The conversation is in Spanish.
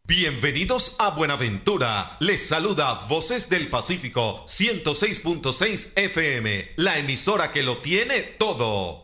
Bienvenidos a Buenaventura. Les saluda Voces del Pacífico 106.6 FM, la emisora que lo tiene todo.